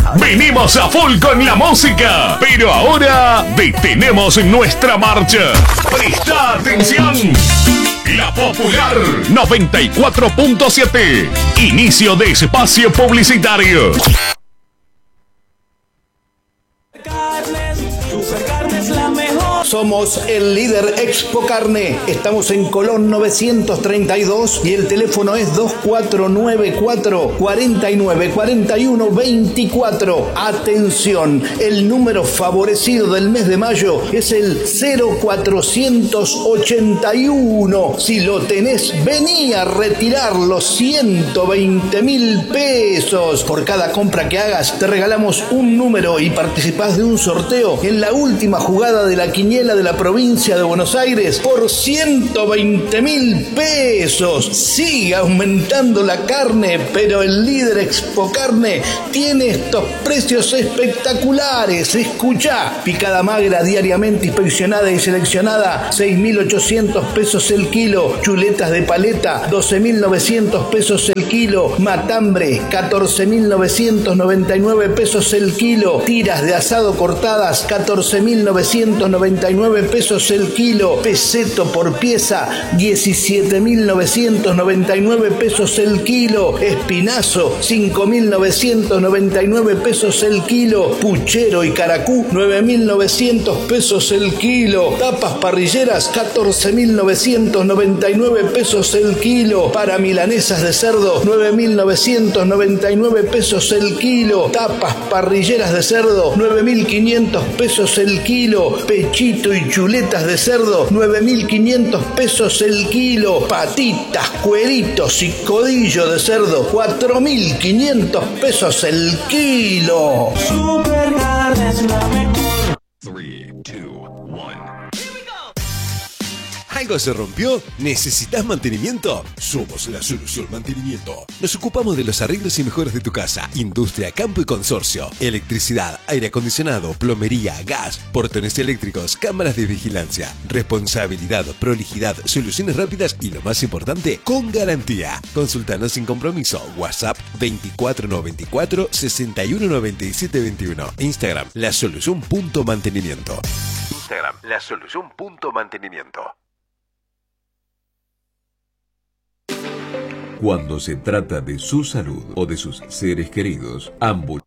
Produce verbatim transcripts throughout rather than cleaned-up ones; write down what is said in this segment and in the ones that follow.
Venimos a full con la música, pero ahora detenemos nuestra marcha. Presta atención. La Popular noventa y cuatro punto siete. Inicio de espacio publicitario. Somos el líder Expo Carne. Estamos en Colón novecientos treinta y dos y el teléfono es dos cuatro nueve cuatro, cuatro nueve cuatro uno, dos cuatro. Atención, el número favorecido del mes de mayo es el cero cuatrocientos ochenta y uno. Si lo tenés, vení a retirar los ciento veinte mil pesos. Por cada compra que hagas, te regalamos un número y participás de un sorteo en la última jugada de la quiniela de la provincia de Buenos Aires por ciento veinte mil pesos. Sigue aumentando la carne, pero el líder Expo Carne tiene estos precios espectaculares. Escuchá: picada magra diariamente inspeccionada y seleccionada, seis mil ochocientos pesos el kilo. Chuletas de paleta, doce mil novecientos pesos el kilo. Matambre, catorce mil novecientos noventa y nueve pesos el kilo. Tiras de asado cortadas, catorce mil novecientos noventa y nueve pesos el kilo. Peseto por pieza, diecisiete mil novecientos noventa y nueve pesos el kilo. Espinazo, cinco mil novecientos noventa y nueve pesos el kilo. Puchero y caracú, nueve mil novecientos pesos el kilo. Tapas parrilleras, catorce mil novecientos noventa y nueve pesos el kilo. Para milanesas de cerdo, nueve mil novecientos noventa y nueve pesos el kilo. Tapas parrilleras de cerdo, nueve mil quinientos pesos el kilo. Pechito y chuletas de cerdo, nueve mil quinientos pesos el kilo. Patitas, cueritos y codillo de cerdo, cuatro mil quinientos pesos el kilo. Supercarne es la mejor. tres, dos, uno. ¿Algo se rompió? ¿Necesitas mantenimiento? Somos la solución mantenimiento. Nos ocupamos de los arreglos y mejoras de tu casa, industria, campo y consorcio, electricidad, aire acondicionado, plomería, gas, portones eléctricos, cámaras de vigilancia, responsabilidad, prolijidad, soluciones rápidas y lo más importante, con garantía. Consultanos sin compromiso. WhatsApp veinticuatro noventa y cuatro, sesenta y uno noventa y siete veintiuno. Instagram, la solución punto mantenimiento. Instagram, la solución punto mantenimiento. Cuando se trata de su salud o de sus seres queridos, Ambulancias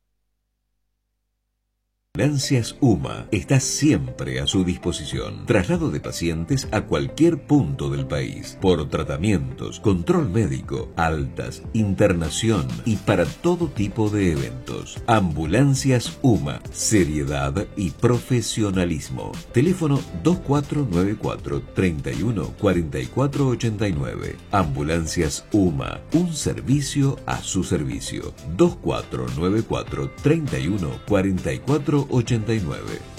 UMA está siempre a su disposición. Traslado de pacientes a cualquier punto del país, por tratamientos, control médico, altas, internación y para todo tipo de eventos. Ambulancias UMA, seriedad y profesionalismo. Teléfono dos cuatro nueve cuatro, treinta y uno, cuarenta y cuatro ochenta y nueve. Ambulancias UMA, un servicio a su servicio. dos cuatro nueve cuatro, treinta y uno, cuarenta y cuatro ochenta y nueve.